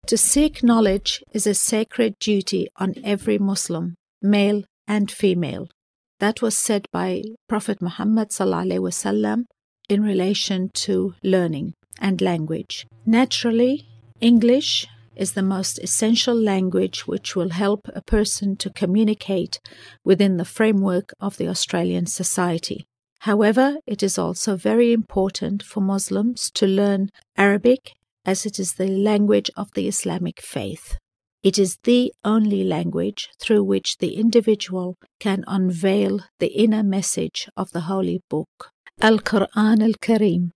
To seek knowledge is a sacred duty on every Muslim, male and female. That was said by Prophet Muhammad ﷺ in relation to learning and language. Naturally, English is the most essential language which will help a person to communicate within the framework of the Australian society. However, it is also very important for Muslims to learn Arabic, as it is the language of the Islamic faith. It is the only language through which the individual can unveil the inner message of the Holy Book, Al-Quran Al-Kareem.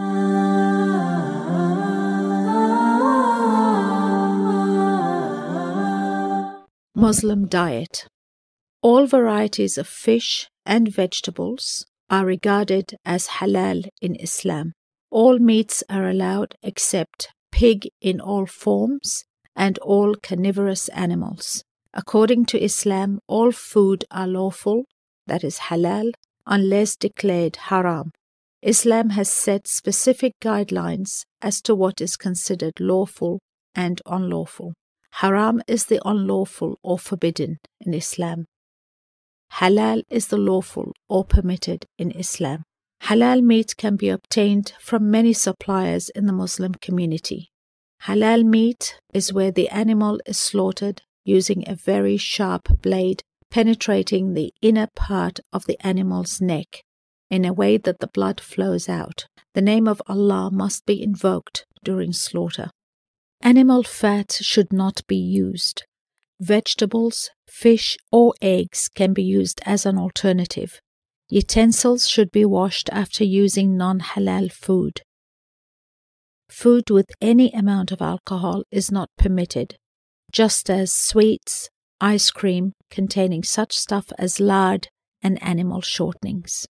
Muslim diet. All varieties of fish and vegetables are regarded as halal in Islam. All meats are allowed except pig in all forms and all carnivorous animals. According to Islam, all food are lawful, that is halal, unless declared haram. Islam has set specific guidelines as to what is considered lawful and unlawful. Haram is the unlawful or forbidden in Islam. Halal is the lawful or permitted in Islam. Halal meat can be obtained from many suppliers in the Muslim community. Halal meat is where the animal is slaughtered using a very sharp blade penetrating the inner part of the animal's neck in a way that the blood flows out. The name of Allah must be invoked during slaughter. Animal fat should not be used. Vegetables, fish, or eggs can be used as an alternative. Utensils should be washed after using non-halal food. Food with any amount of alcohol is not permitted, just as sweets, ice cream containing such stuff as lard and animal shortenings.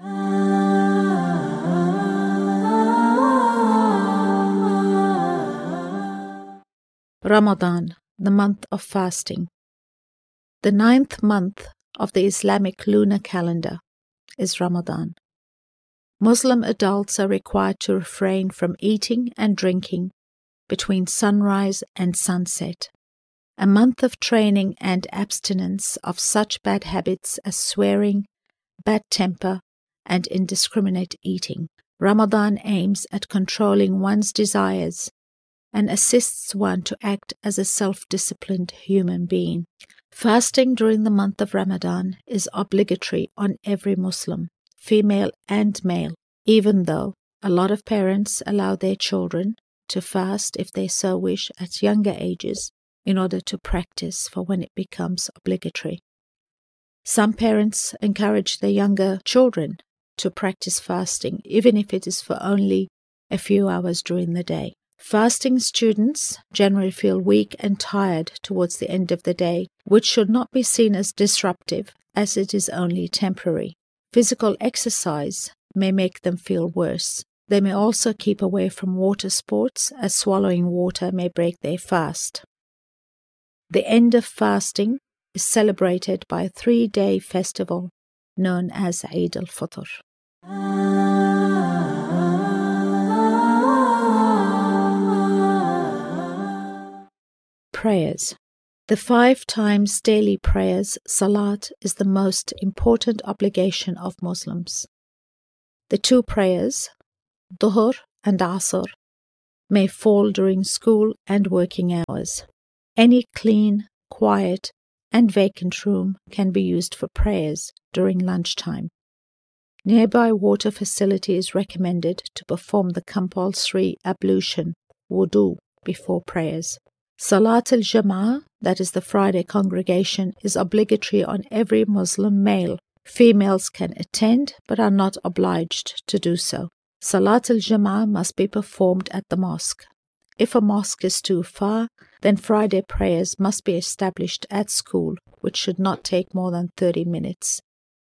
Ramadan, the month of fasting. The 9th month of the Islamic lunar calendar is Ramadan. Muslim adults are required to refrain from eating and drinking between sunrise and sunset. A month of training and abstinence of such bad habits as swearing, bad temper, and indiscriminate eating. Ramadan aims at controlling one's desires and assists one to act as a self-disciplined human being. Fasting during the month of Ramadan is obligatory on every Muslim, female and male, even though a lot of parents allow their children to fast if they so wish at younger ages in order to practice for when it becomes obligatory. Some parents encourage their younger children to practice fasting, even if it is for only a few hours during the day. Fasting students generally feel weak and tired towards the end of the day, which should not be seen as disruptive, as it is only temporary. Physical exercise may make them feel worse. They may also keep away from water sports, as swallowing water may break their fast. The end of fasting is celebrated by a 3-day festival known as Eid al-Fitr. Prayers. The 5 times daily prayers, Salat, is the most important obligation of Muslims. The 2 prayers, Dhuhr and Asr, may fall during school and working hours. Any clean, quiet, and vacant room can be used for prayers during lunchtime. Nearby water facility is recommended to perform the compulsory ablution, wudu, before prayers. Salat al-Jama'ah, that is the Friday congregation, is obligatory on every Muslim male. Females can attend but are not obliged to do so. Salat al-Jama'ah must be performed at the mosque. If a mosque is too far, then Friday prayers must be established at school, which should not take more than 30 minutes.